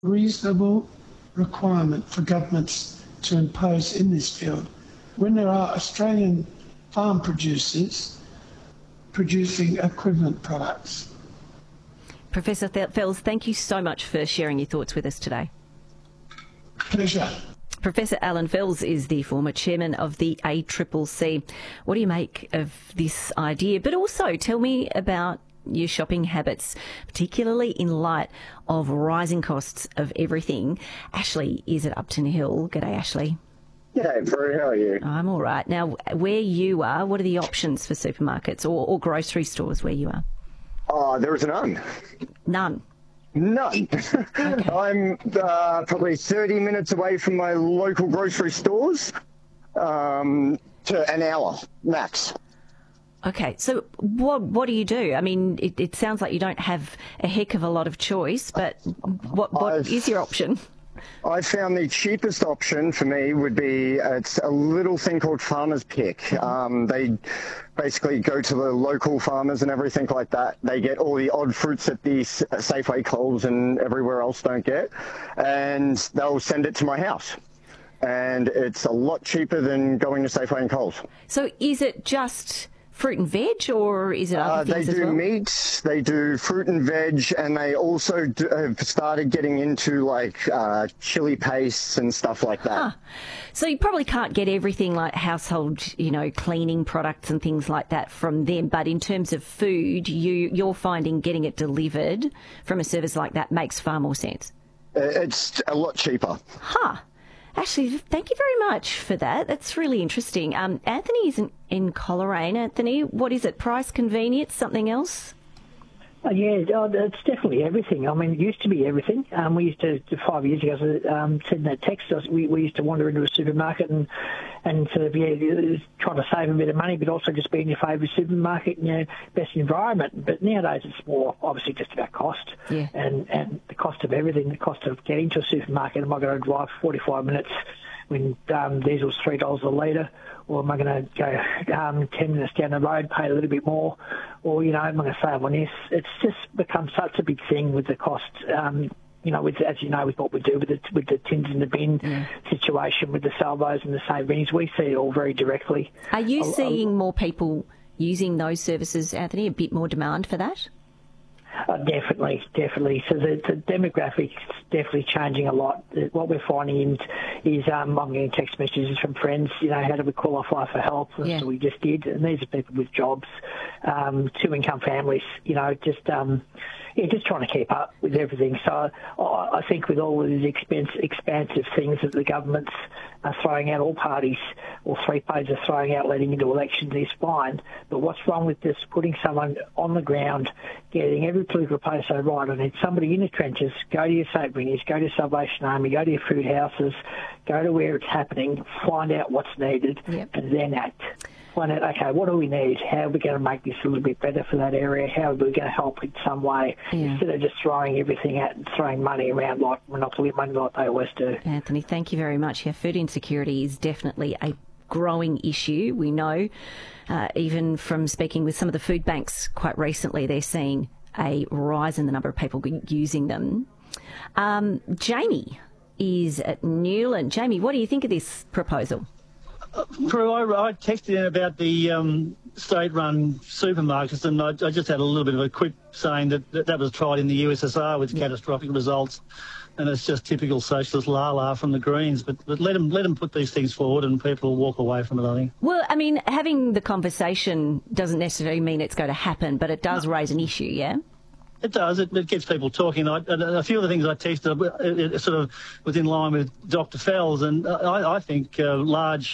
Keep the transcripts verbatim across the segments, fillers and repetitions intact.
reasonable requirement for governments to impose in this field when there are Australian farm producers producing equivalent products? Professor Fels, thank you so much for sharing your thoughts with us today. Pleasure. Professor Alan Fels is the former chairman of the A C C C. What do you make of this idea? But also tell me about your shopping habits, particularly in light of rising costs of everything. Ashley is at Upton Hill. G'day, Ashley. G'day, Prue. How are you? I'm all right. Now, where you are, what are the options for supermarkets or, or grocery stores where you are? Oh, there is none. None? None. Okay. I'm uh, probably thirty minutes away from my local grocery stores, um, to an hour max. Okay, so what what do you do? I mean, it, it sounds like you don't have a heck of a lot of choice, but what what I've, is your option? I found the cheapest option for me would be, it's a little thing called Farmer's Pick. Um, they basically go to the local farmers and everything like that. They get all the odd fruits that the Safeway, Coles and everywhere else don't get, and they'll send it to my house. And it's a lot cheaper than going to Safeway and Coles. So is it just fruit and veg, or is it other uh, things they as do well? meat, they do fruit and veg, and they also do, have started getting into like uh, chili pastes and stuff like that. Huh. So you probably can't get everything like household, you know, cleaning products and things like that from them. But in terms of food, you you're finding getting it delivered from a service like that makes far more sense. It's a lot cheaper. Huh. Actually, thank you very much for that. That's really interesting. Um, Anthony is in, in Coleraine. Anthony, what is it? Price, convenience, something else? Uh, yeah, oh, it's definitely everything. I mean, it used to be everything. Um, we used to, five years ago, as I um, said in that text, we, we used to wander into a supermarket and, and sort of, yeah, trying to save a bit of money, but also just be in your favourite supermarket, you know, best environment. But nowadays it's more obviously just about cost, yeah. and, and the cost of everything, the cost of getting to a supermarket. Am I going to drive forty-five minutes when um, diesel's three dollars a litre? Or am I going to go um, ten minutes down the road, pay a little bit more? Or, you know, am I going to save on this? It's just become such a big thing with the cost, um, you know, with, as you know, with what we do with the, with the tins in the bin yeah. situation, with the salvos and the savings. We see it all very directly. Are you I'll, seeing I'll, more people using those services, Anthony, a bit more demand for that? Uh, definitely, definitely. So the, the demographics definitely changing a lot. What we're finding is um, I'm getting text messages from friends, you know, how do we qualify for help? Yeah. So we just did. And these are people with jobs, um, two-income families, you know, just... Um, Yeah, just trying to keep up with everything. So I think with all of these expense, expansive things that the government's are throwing out, all parties, all three parties are throwing out leading into elections is fine. But what's wrong with this, putting someone on the ground, getting every political party say, right, I need somebody in the trenches, go to your Sainsbury's, go to Salvation Army, go to your food houses, go to where it's happening, find out what's needed, yep. and then act. Find out, okay, what do we need? How are we going to make this a little bit better for that area? How are we going to help in some way? Yeah. Instead of just throwing everything out and throwing money around like monopoly money like they always do. Anthony, thank you very much. Yeah, food insecurity is definitely a growing issue. We know, uh, even from speaking with some of the food banks quite recently, they're seeing a rise in the number of people using them. Um, Jamie is at Newland. Jamie, what do you think of this proposal? Prue, I, I texted in about the um, state-run supermarkets, and I, I just had a little bit of a quip saying that that, that was tried in the U S S R with yeah. catastrophic results, and it's just typical socialist la-la from the Greens. But, but let them let them put these things forward, and people will walk away from it, I think. Well, I mean, having the conversation doesn't necessarily mean it's going to happen, but it does no. raise an issue, yeah? It does. It, it gets people talking. I, a few of the things I texted it, it sort of was in line with Doctor Fels, and I, I think uh, large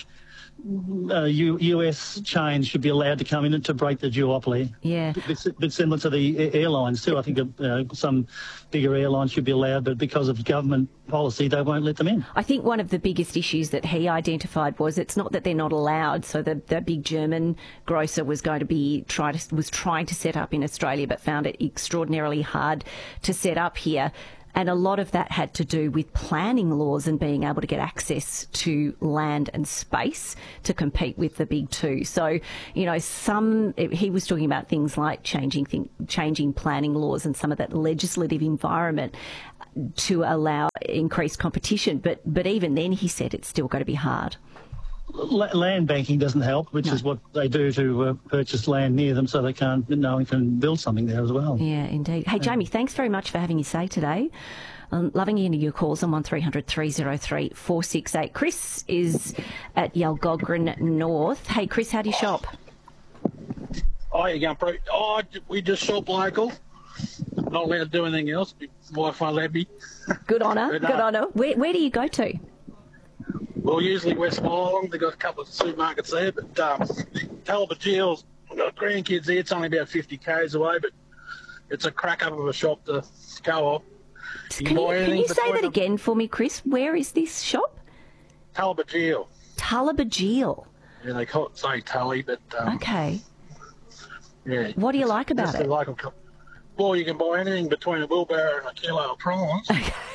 uh, U, US chains should be allowed to come in to break the duopoly. Yeah. A bit, bit similar to the airlines too. I think uh, some bigger airlines should be allowed, but because of government policy, they won't let them in. I think one of the biggest issues that he identified was it's not that they're not allowed. So the, the big German grocer was going to be try to, was trying to set up in Australia, but found it extraordinarily hard to set up here. And a lot of that had to do with planning laws and being able to get access to land and space to compete with the big two. So, you know, some he was talking about things like changing thing, changing planning laws and some of that legislative environment. to allow increased competition. But but even then, he said it's still got to be hard. La- land banking doesn't help, which No. is what they do to uh, purchase land near them so they can't, no one can build something there as well. Yeah, indeed. Hey, Jamie, thanks very much for having your say today. Um, loving hearing your calls on one three hundred three oh three four six eight. Chris is at Yalgogran North. Hey, Chris, how do you shop? Oh, you going pro? Oh, we just shop local. Not allowed to do anything else. Wi-Fi let me. Good honour, But, uh, good honour. Where, where do you go to? Well, usually West Wyalong. They've got a couple of supermarkets there, but um, Talbot, I've got grandkids there. It's only about fifty k's away, but it's a crack up of a shop to go off. Can you, can you say that again for me, Chris? Where is this shop? Talbot Jail. Tullabajeel. Yeah, they call it say Tully, but um, Okay. yeah. What do you like about That's the it? local co- Well, you can buy anything between a wheelbarrow and a kilo of prawns.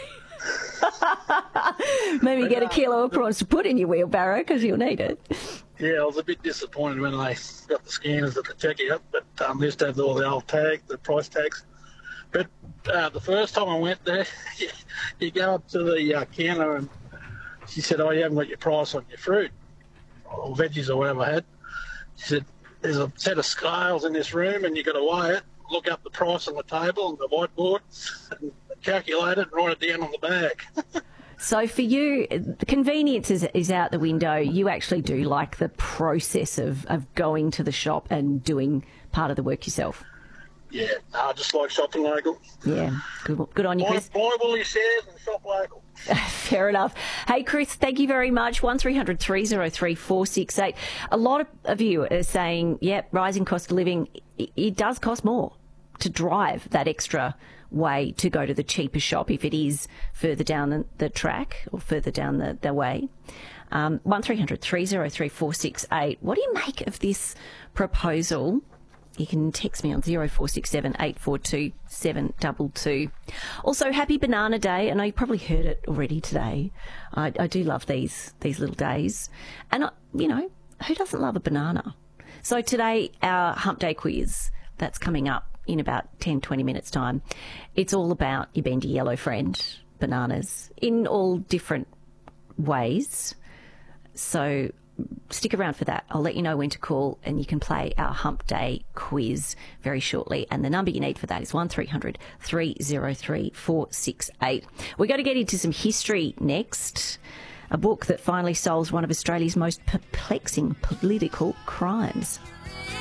Maybe get a kilo of prawns to put in your wheelbarrow because you'll need it. Yeah, I was a bit disappointed when they got the scanners at the checkout, but um, they used to have all the old tags, the price tags. But uh, the first time I went there, you, you go up to the uh, counter and she said, "Oh, you haven't got your price on your fruit or veggies or whatever I had." She said, "There's a set of scales in this room and you've got to weigh it, look up the price on the table and the whiteboard, and calculate it and write it down on the bag." So for you, the convenience is, is out the window. You actually do like the process of, of going to the shop and doing part of the work yourself. Yeah, no, I just like shopping local. Yeah, good, good on you, Buy, Chris. buy woolly shares and shop local. Fair enough. Hey, Chris, thank you very much. one three hundred three oh three four six eight. A lot of, of you are saying, yep, rising cost of living, it, it does cost more to drive that extra way to go to the cheaper shop if it is further down the, the track or further down the, the way. Um, one three hundred three oh three four six eight. What do you make of this proposal? You can text me on zero four six seven eight four two seven two two. Also, happy Banana Day. I know you probably heard it already today. I, I do love these these little days. And, I, you know, who doesn't love a banana? So today, our Hump Day quiz, that's coming up in about ten, twenty minutes' time. It's all about your bendy yellow friend, bananas, in all different ways. So stick around for that. I'll let you know when to call and you can play our Hump Day quiz very shortly. And the number you need for that is one three hundred three oh three four six eight. We're going to get into some history next. A book that finally solves one of Australia's most perplexing political crimes.